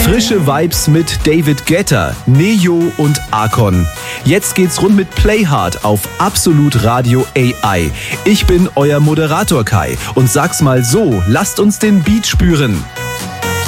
Frische Vibes mit David Guetta, Neo und Akon. Jetzt geht's rund mit Playhard auf Absolut Radio AI. Ich bin euer Moderator Kai und sag's mal so, lasst uns den Beat spüren.